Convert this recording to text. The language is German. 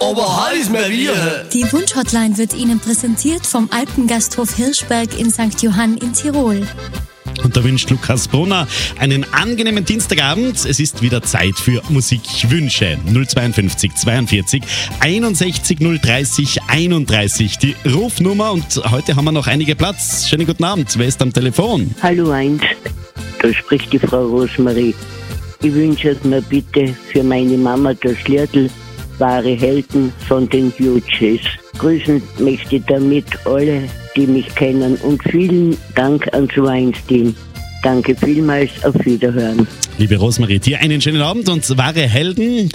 aber heiß Maria. Die Wunschhotline wird Ihnen präsentiert vom Alpengasthof Hirschberg in St. Johann in Tirol. Und da wünscht Lukas Brunner einen angenehmen Dienstagabend. Es ist wieder Zeit für Musikwünsche. 052 42 61 030 31 die Rufnummer. Und heute haben wir noch einige Platz. Schönen guten Abend. Wer ist am Telefon? Hallo 1, da spricht die Frau Rosmarie. Ich wünsche mir bitte für meine Mama das Liedl Wahre Helden von den Hughes. Grüßen möchte ich damit alle, die mich kennen, und vielen Dank ans Weinstein. Danke vielmals, auf Wiederhören. Liebe Rosmarie, dir einen schönen Abend und wahre Helden.